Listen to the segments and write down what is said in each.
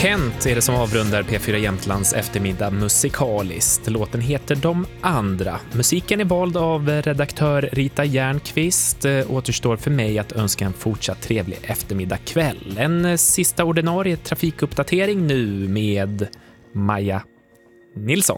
Kent är det som avrundar P4 Jämtlands eftermiddag musikaliskt. Låten heter De andra. Musiken är vald av redaktör Rita Järnqvist. Återstår för mig att önska en fortsatt trevlig eftermiddagkväll. En sista ordinarie trafikuppdatering nu med Maja Nilsson.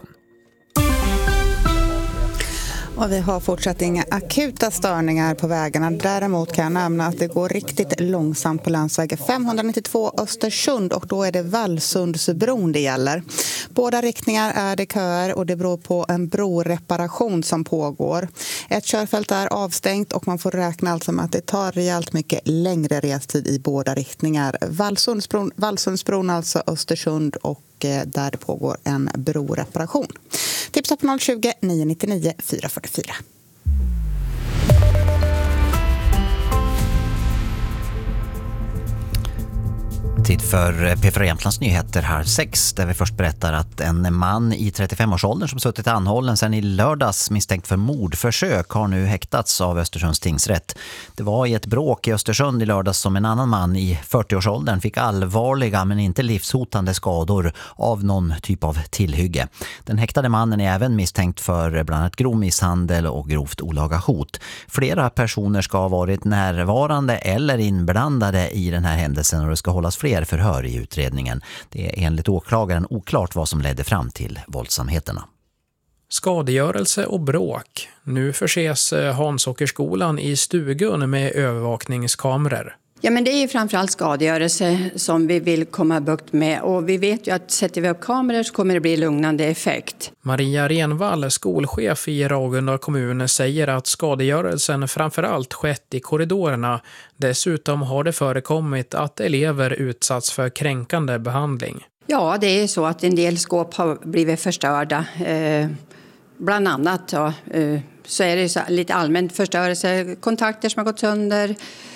Och vi har fortsatt inga akuta störningar på vägarna. Däremot kan jag nämna att det går riktigt långsamt på landsväg 592 Östersund och då är det Vallsundsbron det gäller. Båda riktningar är det köer och det beror på en broreparation som pågår. Ett körfält är avstängt och man får räkna alltså med att det tar rejält mycket längre restid i båda riktningar. Vallsundsbron alltså Östersund och där det pågår en broreparation. Tipsa på 020 999 444. Tid för P4 Jämtlands nyheter här 6, där vi först berättar att en man i 35-årsåldern som suttit anhållen sedan i lördags misstänkt för mordförsök har nu häktats av Östersunds tingsrätt. Det var i ett bråk i Östersund i lördags som en annan man i 40-årsåldern fick allvarliga men inte livshotande skador av någon typ av tillhygge. Den häktade mannen är även misstänkt för bland annat grov misshandel och grovt olaga hot. Flera personer ska ha varit närvarande eller inblandade i den här händelsen och det ska hållas fler förhör i utredningen. Det är enligt åklagaren oklart vad som ledde fram till våldsamheterna. Skadegörelse och bråk. Nu förses Hansåkerskolan i Stugun med övervakningskameror. Ja, men det är ju framförallt skadegörelse som vi vill komma bukt med. Och vi vet ju att sätter vi upp kameror så kommer det bli lugnande effekt. Maria Renvall, skolchef i Ragunda kommun, säger att skadegörelsen framförallt skett i korridorerna. Dessutom har det förekommit att elever utsatts för kränkande behandling. Ja, det är så att en del skåp har blivit förstörda. Bland annat så är det så lite allmänt förstörelse, kontakter som har gått sönder.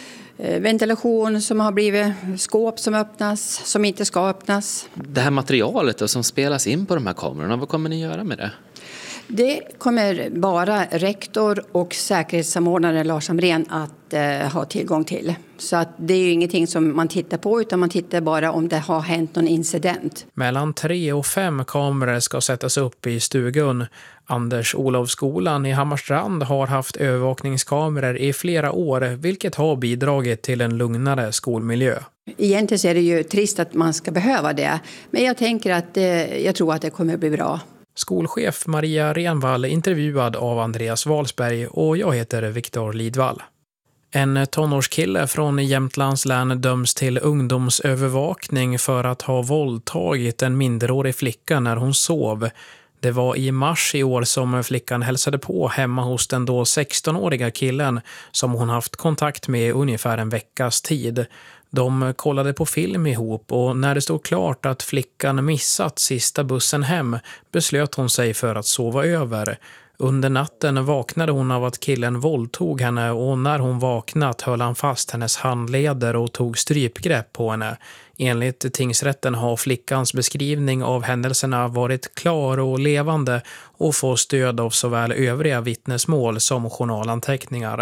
Ventilation som har blivit, skåp som öppnas, som inte ska öppnas. Det här materialet då, som spelas in på de här kamerorna, vad kommer ni göra med det? Det kommer bara rektor och säkerhetssamordnare Lars Amrén att ha tillgång till. Så att det är ju ingenting som man tittar på utan man tittar bara om det har hänt någon incident. Mellan 3 och 5 kameror ska sättas upp i Stugun. Anders Olovsskolan i Hammarstrand har haft övervakningskameror i flera år, vilket har bidragit till en lugnare skolmiljö. Egentligen så är det ju trist att man ska behöva det, men jag tänker att jag tror att det kommer att bli bra. Skolchef Maria Renvall intervjuad av Andreas Walsberg och jag heter Viktor Lidvall. En tonårskille från Jämtlands län döms till ungdomsövervakning för att ha våldtagit en minderårig flicka när hon sov. Det var i mars i år som flickan hälsade på hemma hos den då 16-åriga killen som hon haft kontakt med ungefär en veckas tid. De kollade på film ihop och när det stod klart att flickan missat sista bussen hem beslöt hon sig för att sova över. Under natten vaknade hon av att killen våldtog henne och när hon vaknat höll han fast hennes handleder och tog strypgrepp på henne. Enligt tingsrätten har flickans beskrivning av händelserna varit klar och levande och får stöd av såväl övriga vittnesmål som journalanteckningar.